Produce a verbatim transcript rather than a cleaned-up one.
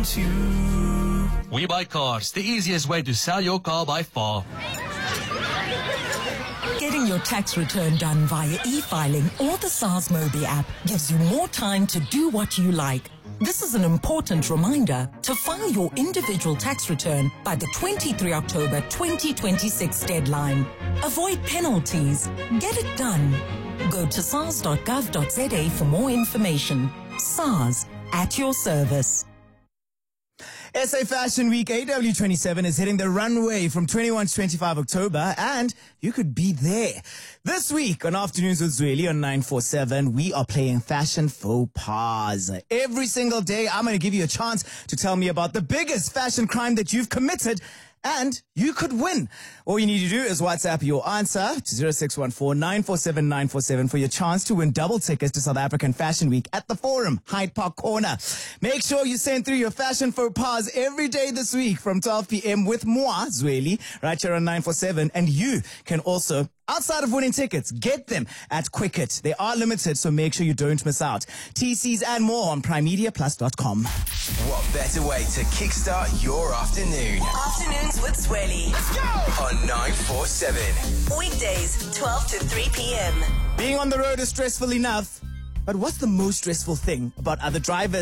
want you. We Buy Cars, the easiest way to sell your car by far. Getting your tax return done via e-filing or the SARS Mobi app gives you more time to do what you like. This is an important reminder to file your individual tax return by the twenty-third of October twenty twenty-six deadline. Avoid penalties. Get it done. Go to sars dot gov dot za for more information. SARS, at your service. S A Fashion Week A W twenty-seven is hitting the runway from twenty-first to twenty-fifth of October, and you could be there. This week on Afternoons with Zweli on nine forty-seven, we are playing Fashion Faux Pas. Every single day, I'm going to give you a chance to tell me about the biggest fashion crime that you've committed, and you could win. All you need to do is WhatsApp your answer to zero six one four, nine four seven, nine four seven for your chance to win double tickets to South African Fashion Week at the Forum, Hyde Park Corner. Make sure you send through your fashion faux pas every day this week from twelve p.m. with moi, Zweli, right here on nine forty-seven. And you can also, outside of winning tickets, get them at Quicket. They are limited, so make sure you don't miss out. T Cs and more on prime media plus dot com. What better way to kickstart your afternoon? Afternoons with Zweli. Let's go! On nine forty-seven. Weekdays, twelve to three p.m. Being on the road is stressful enough, but what's the most stressful thing about other drivers?